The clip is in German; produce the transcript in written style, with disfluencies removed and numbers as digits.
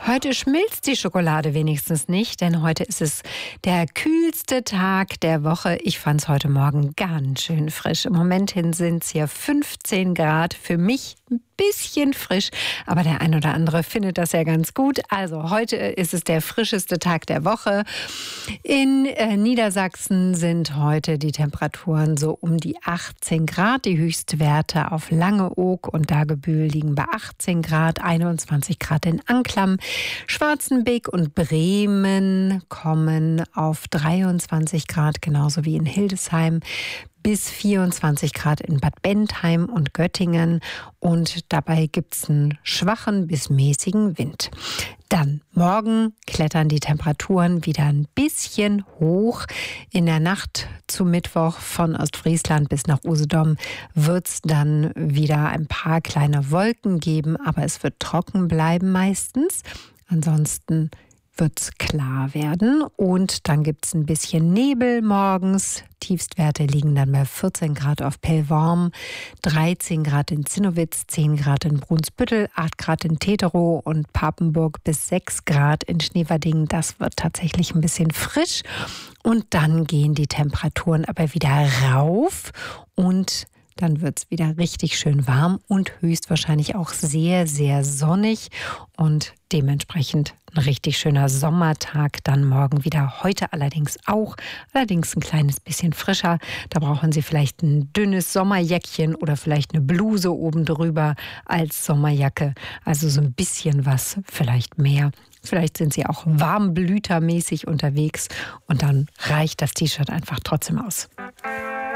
Heute schmilzt die Schokolade wenigstens nicht, denn heute ist es der kühlste Tag der Woche. Ich fand es heute Morgen ganz schön frisch. Im Moment hin sind es hier 15 Grad. Für mich ein bisschen frisch, aber der ein oder andere findet das ja ganz gut. Also heute ist es der frischeste Tag der Woche. In Niedersachsen sind heute die Temperaturen so um die 18 Grad. Die Höchstwerte auf Langeoog und Dagebühl liegen bei 18 Grad, 21 Grad in Anklam. Schwarzenbeek und Bremen kommen auf 23 Grad, genauso wie in Hildesheim. Bis 24 Grad in Bad Bentheim und Göttingen. Und dabei gibt es einen schwachen bis mäßigen Wind. Dann morgen klettern die Temperaturen wieder ein bisschen hoch. In der Nacht zu Mittwoch von Ostfriesland bis nach Usedom wird es dann wieder ein paar kleine Wolken geben, aber es wird trocken bleiben meistens. Ansonsten wird es klar werden und dann gibt es ein bisschen Nebel morgens. Tiefstwerte liegen dann bei 14 Grad auf Pellworm, 13 Grad in Zinnowitz, 10 Grad in Brunsbüttel, 8 Grad in Teterow und Papenburg bis 6 Grad in Schneverdingen. Das wird tatsächlich ein bisschen frisch und dann gehen die Temperaturen aber wieder rauf und dann wird es wieder richtig schön warm und höchstwahrscheinlich auch sehr, sehr sonnig und dementsprechend ein richtig schöner Sommertag dann morgen wieder. Heute allerdings auch, allerdings ein kleines bisschen frischer. Da brauchen Sie vielleicht ein dünnes Sommerjäckchen oder vielleicht eine Bluse oben drüber als Sommerjacke. Also so ein bisschen was, vielleicht mehr. Vielleicht sind Sie auch warmblütermäßig unterwegs und dann reicht das T-Shirt einfach trotzdem aus.